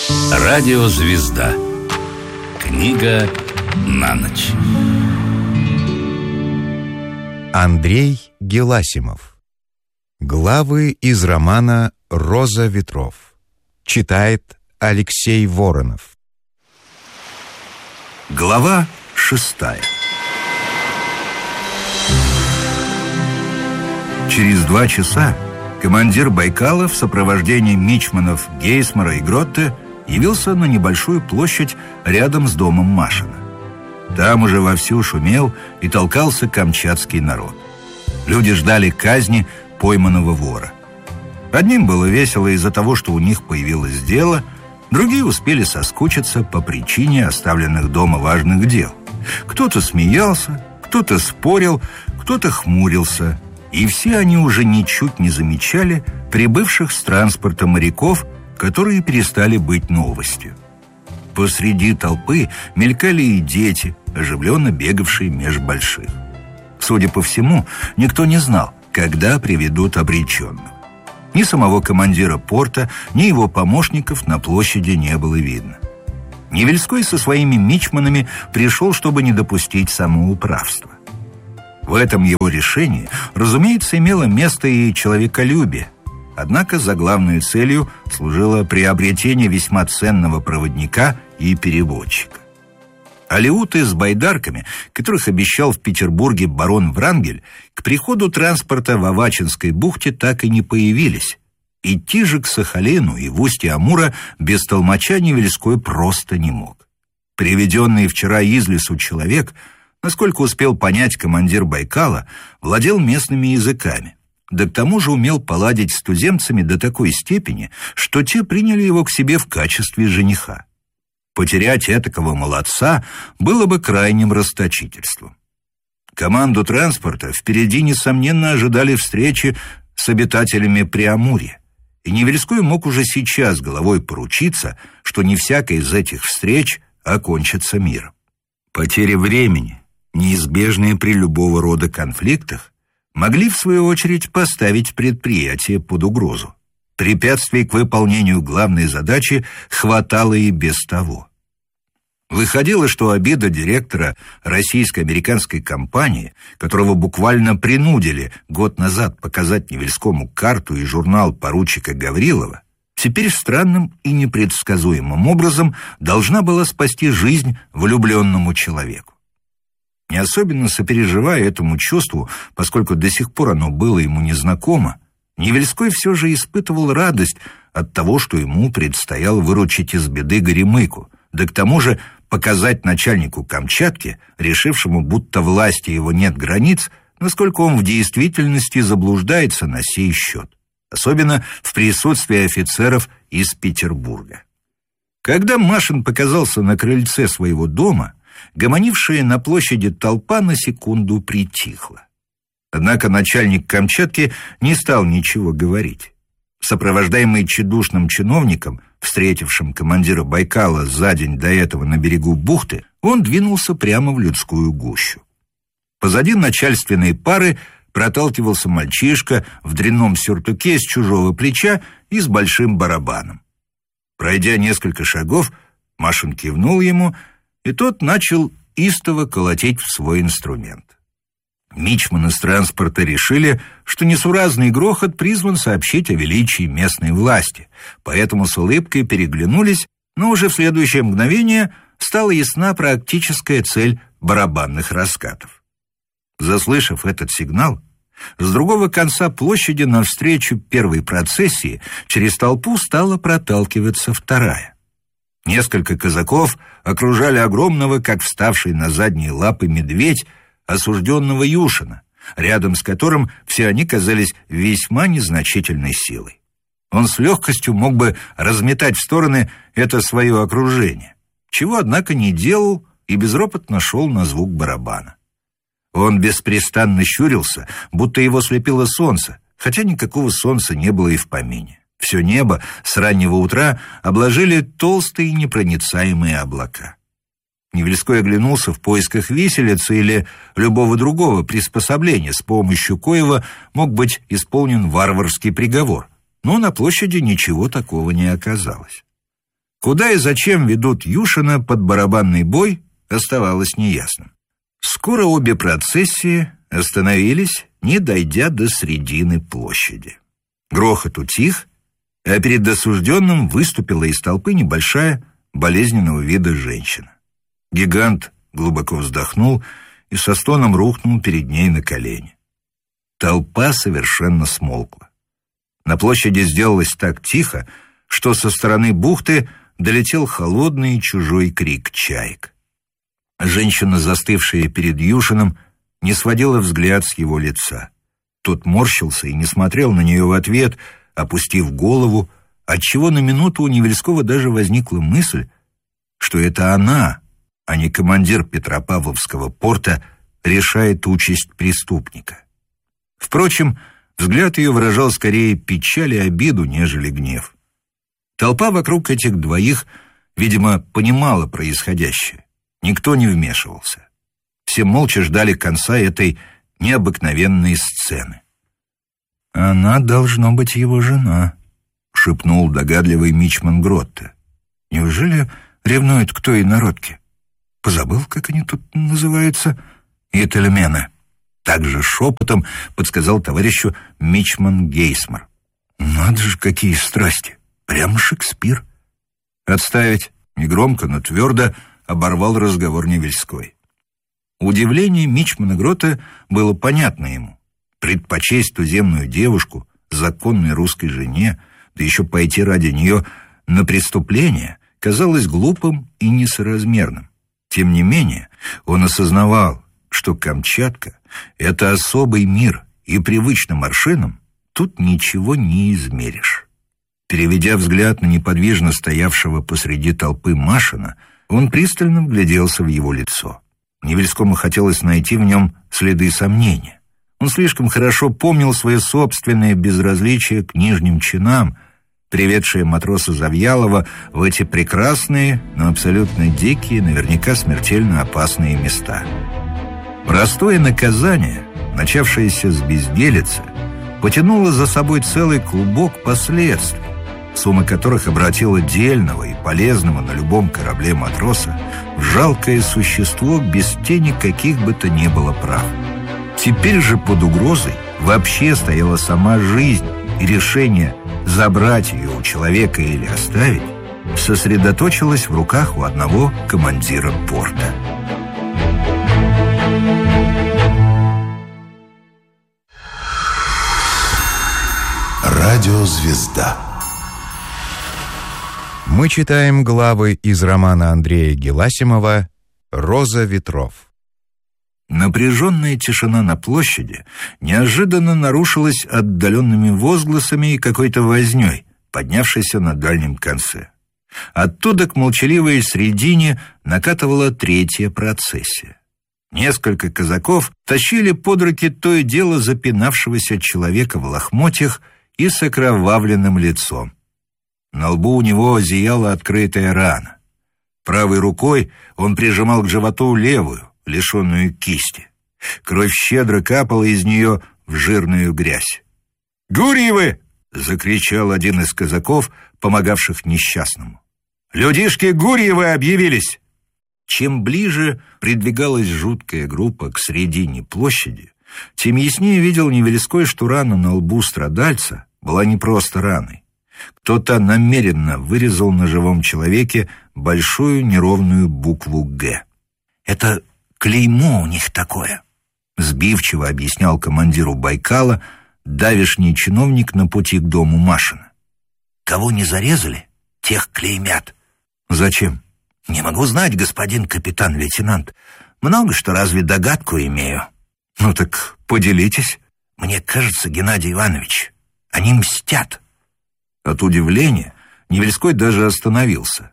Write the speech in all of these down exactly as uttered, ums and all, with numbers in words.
Радиозвезда. Книга на ночь. Андрей Геласимов. Главы из романа «Роза ветров». Читает Алексей Воронов. Глава шестая. Через два часа командир Байкала в сопровождении мичманов Гейсмара и Гротте явился на небольшую площадь рядом с домом Машина. Там уже вовсю шумел и толкался камчатский народ. Люди ждали казни пойманного вора. Одним было весело из-за того, что у них появилось дело, другие успели соскучиться по причине оставленных дома важных дел. Кто-то смеялся, кто-то спорил, кто-то хмурился, и все они уже ничуть не замечали прибывших с транспорта моряков, которые перестали быть новостью. Посреди толпы мелькали и дети, оживленно бегавшие меж больших. Судя по всему, никто не знал, когда приведут обреченного. Ни самого командира порта, ни его помощников на площади не было видно. Невельской со своими мичманами пришел, чтобы не допустить самоуправства. В этом его решении, разумеется, имело место и человеколюбие. Однако за главной целью служило приобретение весьма ценного проводника и переводчика. Алеуты с байдарками, которых обещал в Петербурге барон Врангель, к приходу транспорта в Авачинской бухте так и не появились. Идти же к Сахалину и в устье Амура без толмача Невельской просто не мог. Приведенный вчера из лесу человек, насколько успел понять командир Байкала, владел местными языками. Да к тому же умел поладить с туземцами до такой степени, что те приняли его к себе в качестве жениха. Потерять этакого молодца было бы крайним расточительством. Команду транспорта впереди, несомненно, ожидали встречи с обитателями Преамурья, и Невельской мог уже сейчас головой поручиться, что не всякая из этих встреч окончится миром. Потеря времени, неизбежные при любого рода конфликтах, могли, в свою очередь, поставить предприятие под угрозу. Препятствий к выполнению главной задачи хватало и без того. Выходило, что обида директора российско-американской компании, которого буквально принудили год назад показать Невельскому карту и журнал поручика Гаврилова, теперь странным и непредсказуемым образом должна была спасти жизнь влюбленному человеку. Не особенно сопереживая этому чувству, поскольку до сих пор оно было ему незнакомо, Невельской все же испытывал радость от того, что ему предстояло выручить из беды Горемыку, да к тому же показать начальнику Камчатки, решившему, будто власти его нет границ, насколько он в действительности заблуждается на сей счет, особенно в присутствии офицеров из Петербурга. Когда Машин показался на крыльце своего дома, гомонившая на площади толпа на секунду притихла. Однако начальник Камчатки не стал ничего говорить. Сопровождаемый тщедушным чиновником, встретившим командира Байкала за день до этого на берегу бухты, он двинулся прямо в людскую гущу. Позади начальственной пары проталкивался мальчишка в дрянном сюртуке с чужого плеча и с большим барабаном. Пройдя несколько шагов, Машин кивнул ему, и тот начал истово колотить в свой инструмент. Мичманы с транспорта решили, что несуразный грохот призван сообщить о величии местной власти, поэтому с улыбкой переглянулись, но уже в следующее мгновение стала ясна практическая цель барабанных раскатов. Заслышав этот сигнал, с другого конца площади навстречу первой процессии через толпу стала проталкиваться вторая. Несколько казаков окружали огромного, как вставший на задние лапы медведь, осужденного Юшина, рядом с которым все они казались весьма незначительной силой. Он с легкостью мог бы разметать в стороны это свое окружение, чего, однако, не делал и безропотно шел на звук барабана. Он беспрестанно щурился, будто его слепило солнце, хотя никакого солнца не было и в помине. Все небо с раннего утра обложили толстые непроницаемые облака. Невельской оглянулся в поисках виселицы или любого другого приспособления, с помощью коего мог быть исполнен варварский приговор, но на площади ничего такого не оказалось. Куда и зачем ведут Юшина под барабанный бой, оставалось неясным. Скоро обе процессии остановились, не дойдя до середины площади. Грохот утих, а перед осужденным выступила из толпы небольшая, болезненного вида женщина. Гигант глубоко вздохнул и со стоном рухнул перед ней на колени. Толпа совершенно смолкла. На площади сделалось так тихо, что со стороны бухты долетел холодный чужой крик чаек. Женщина, застывшая перед Юшиным, не сводила взгляд с его лица. Тот морщился и не смотрел на нее в ответ, опустив голову, отчего на минуту у Невельского даже возникла мысль, что это она, а не командир Петропавловского порта, решает участь преступника. Впрочем, взгляд ее выражал скорее печаль и обиду, нежели гнев. Толпа вокруг этих двоих, видимо, понимала происходящее. Никто не вмешивался. Все молча ждали конца этой необыкновенной сцены. «Она должно быть его жена», — шепнул догадливый мичман Гротте. «Неужели ревнует кто и народки? Позабыл, как они тут называются? Ительмены». Также шепотом подсказал товарищу мичман Гейсмар. «Надо же, какие страсти! Прямо Шекспир!» «Отставить!» — негромко, но твердо оборвал разговор Невельской. Удивление мичмана Гротте было понятно ему. Предпочесть туземную девушку законной русской жене, да еще пойти ради нее на преступление, казалось глупым и несоразмерным. Тем не менее, он осознавал, что Камчатка — это особый мир, и привычным аршинам тут ничего не измеришь. Переведя взгляд на неподвижно стоявшего посреди толпы Машина, он пристально вгляделся в его лицо. Невельскому хотелось найти в нем следы сомнения. Он слишком хорошо помнил свое собственное безразличие к нижним чинам, приведшее матроса Завьялова в эти прекрасные, но абсолютно дикие, наверняка смертельно опасные места. Простое наказание, начавшееся с безделицы, потянуло за собой целый клубок последствий, сумма которых обратила дельного и полезного на любом корабле матроса в жалкое существо без тени каких бы то ни было прав. Теперь же под угрозой вообще стояла сама жизнь, и решение забрать ее у человека или оставить сосредоточилось в руках у одного командира порта. Радиозвезда. Мы читаем главы из романа Андрея Геласимова «Роза ветров». Напряженная тишина на площади неожиданно нарушилась отдаленными возгласами и какой-то вознёй, поднявшейся на дальнем конце. Оттуда к молчаливой средине накатывала третья процессия. Несколько казаков тащили под руки то и дело запинавшегося человека в лохмотьях и с окровавленным лицом. На лбу у него зияла открытая рана. Правой рукой он прижимал к животу левую, лишенную кисти. Кровь щедро капала из нее в жирную грязь. «Гурьевы!» — закричал один из казаков, помогавших несчастному. «Людишки Гурьевы объявились!» Чем ближе придвигалась жуткая группа к середине площади, тем яснее видел Невельской, что рана на лбу страдальца была не просто раной. Кто-то намеренно вырезал на живом человеке большую неровную букву «Г». «Это клеймо у них такое», — сбивчиво объяснял командиру Байкала давешний чиновник на пути к дому Машина. «Кого не зарезали, тех клеймят». «Зачем?» «Не могу знать, господин капитан-лейтенант. Много что, разве догадку имею». «Ну так поделитесь». «Мне кажется, Геннадий Иванович, они мстят». От удивления Невельской даже остановился.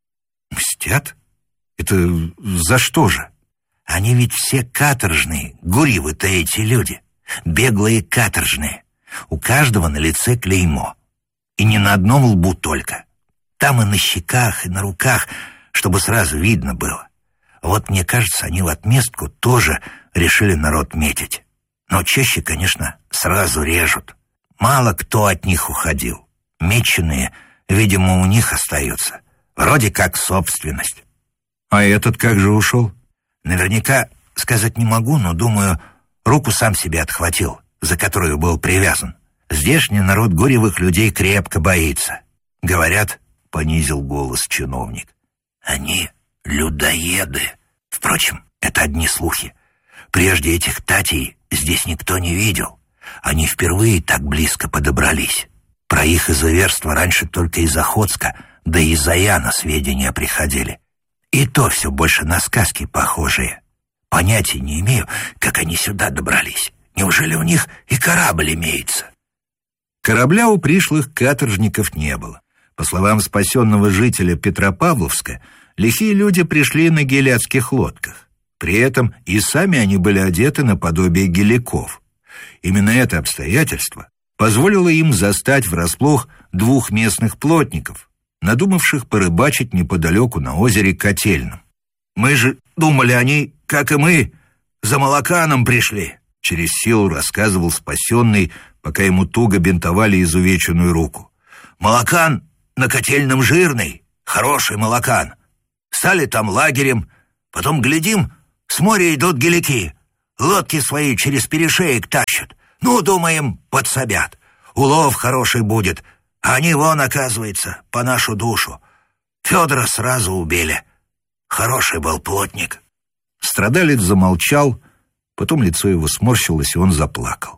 «Мстят? Это за что же?» «Они ведь все каторжные, Гурьевы-то эти люди, беглые каторжные. У каждого на лице клеймо. И не на одном лбу только. Там и на щеках, и на руках, чтобы сразу видно было. Вот мне кажется, они в отместку тоже решили народ метить. Но чаще, конечно, сразу режут. Мало кто от них уходил. Меченые, видимо, у них остаются. Вроде как собственность. А этот как же ушел? Наверняка сказать не могу, но, думаю, руку сам себе отхватил, за которую был привязан. Здешний народ горевых людей крепко боится. Говорят, понизил голос чиновник, они людоеды. Впрочем, это одни слухи. Прежде этих татей здесь никто не видел. Они впервые так близко подобрались. Про их изуверство раньше только из Охотска, да и из Заяна сведения приходили. И то все больше на сказки похожие. Понятия не имею, как они сюда добрались. Неужели у них и корабль имеется? Корабля у пришлых каторжников не было. По словам спасенного жителя Петропавловска, лихие люди пришли на геляцких лодках. При этом и сами они были одеты наподобие геликов. Именно это обстоятельство позволило им застать врасплох двух местных плотников, надумавших порыбачить неподалеку на озере Котельном. «Мы же думали, они, как и мы, за молоканом пришли», через силу рассказывал спасенный, пока ему туго бинтовали изувеченную руку. «Молокан на Котельном жирный, хороший молокан. Стали там лагерем, потом, глядим, с моря идут гелики, лодки свои через перешеек тащат. Ну, думаем, подсобят. Улов хороший будет, а они вон, оказывается, по нашу душу. Федора сразу убили. Хороший был плотник». Страдалец замолчал, потом лицо его сморщилось, и он заплакал.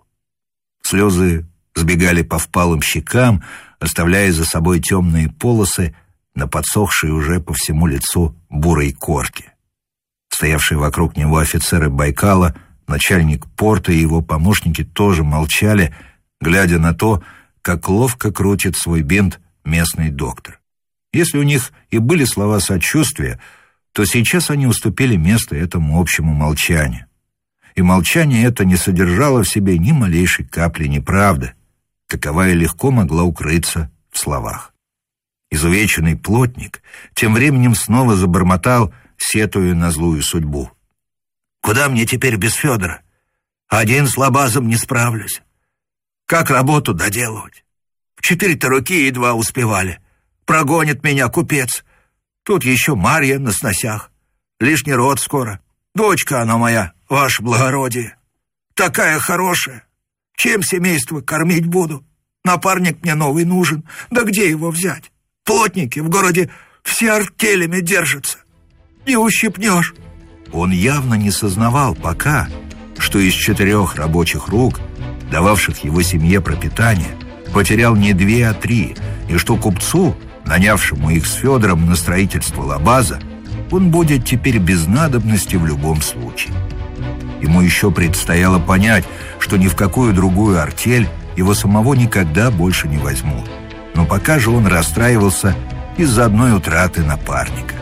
Слезы сбегали по впалым щекам, оставляя за собой темные полосы на подсохшей уже по всему лицу бурой корке. Стоявшие вокруг него офицеры Байкала, начальник порта и его помощники тоже молчали, глядя на то, как ловко крутит свой бинт местный доктор. Если у них и были слова сочувствия, то сейчас они уступили место этому общему молчанию. И молчание это не содержало в себе ни малейшей капли неправды, каковая легко могла укрыться в словах. Изувеченный плотник тем временем снова забормотал, сетуя на злую судьбу. «Куда мне теперь без Федора? Один с лабазом не справлюсь. Как работу доделывать? В четыре-то руки едва успевали. Прогонит меня купец. Тут еще Марья на сносях. Лишний род скоро. Дочка она моя, ваше благородие. Такая хорошая. Чем семейство кормить буду? Напарник мне новый нужен. Да где его взять? Плотники в городе все артелями держатся. Не ущипнешь». Он явно не сознавал пока, что из четырех рабочих рук, дававших его семье пропитание, потерял не две, а три, и что купцу, нанявшему их с Федором на строительство лабаза, он будет теперь без надобности в любом случае. Ему еще предстояло понять, что ни в какую другую артель его самого никогда больше не возьмут. Но пока же он расстраивался из-за одной утраты напарника.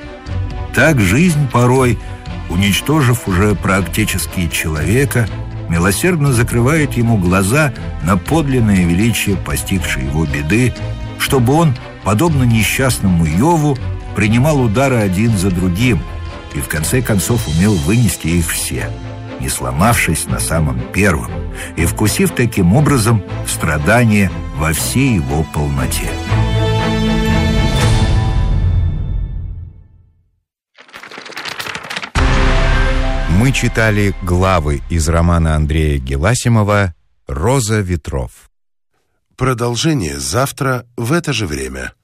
Так жизнь порой, уничтожив уже практически человека, милосердно закрывает ему глаза на подлинное величие постигшей его беды, чтобы он, подобно несчастному Йову, принимал удары один за другим и в конце концов умел вынести их все, не сломавшись на самом первом и вкусив таким образом страдания во всей его полноте. Мы читали главы из романа Андрея Геласимова «Роза ветров». Продолжение завтра в это же время.